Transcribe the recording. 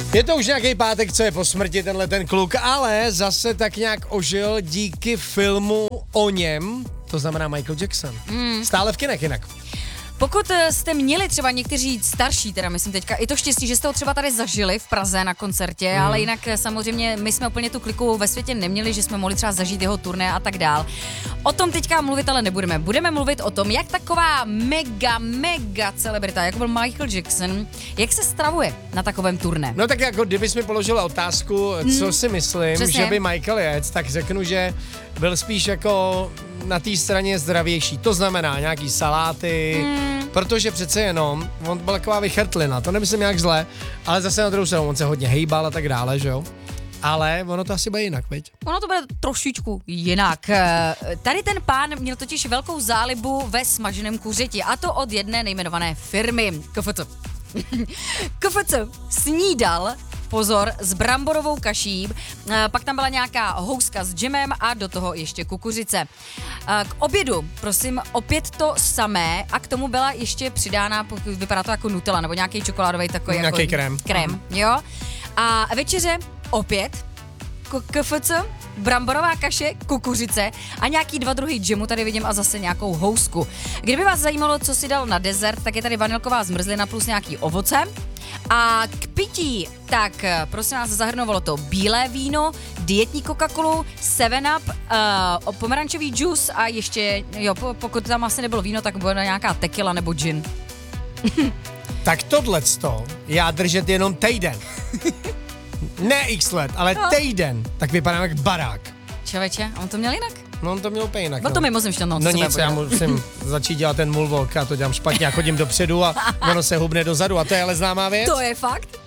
Je to už nějaký pátek, co je po smrti ten kluk, ale zase tak nějak ožil díky filmu o něm, to znamená Michael Jackson. Stále v kinech jinak. Pokud jste měli třeba někteří starší, teda myslím teďka, i to štěstí, že jste ho třeba tady zažili v Praze na koncertě, ale jinak samozřejmě my jsme úplně tu kliku ve světě neměli, že jsme mohli třeba zažít jeho turné a tak dál. O tom teďka mluvit ale nebudeme. Budeme mluvit o tom, jak taková mega celebrita, jako byl Michael Jackson, jak se stravuje na takovém turné. No tak jako kdybys mi položila otázku, co si myslím, přesně. že by Michael jedl, tak řeknu, že byl spíš jako na té straně zdravější. To znamená nějaký saláty, protože přece jenom, on byl taková vychrtlina, to nemyslím nějak zle, ale zase na druhou stranu, on se hodně hejbal a tak dále, že jo? Ale ono to asi bude jinak, viď? Ono to bude trošičku jinak. Tady ten pán měl totiž velkou zálibu ve smaženém kuřeti, a to od jedné nejmenované firmy. KFC. KFC snídal, pozor, s bramborovou kaší, pak tam byla nějaká houska s džemem a do toho ještě kukuřice. K obědu, prosím, opět to samé a k tomu byla ještě přidána, vypadá to jako Nutella, nebo nějaký čokoládový takový nějaký jako krém, jo. A večeře opět KFC, bramborová kaše, kukuřice a nějaký 2 druhy džemu tady vidím a zase nějakou housku. Kdyby vás zajímalo, co si dal na dezert, tak je tady vanilková zmrzlina plus nějaký ovoce. A k pití, tak prosím vás, zahrnovalo to bílé víno, dietní Coca-Colu, 7up, pomerančový džus a ještě, jo, pokud tam asi nebylo víno, tak bude nějaká tequila nebo gin. Tak tohleto já držet jenom týden. Ne x let, ale týden. Tak vypadám jak barák. Čověče, a on to měl jinak? No on to měl úplně jinak. No to mi musím šťastnout. No nic, já musím začít dělat ten moonwalk, já to dělám špatně a chodím dopředu a ono se hubne dozadu a to je ale známá věc. To je fakt.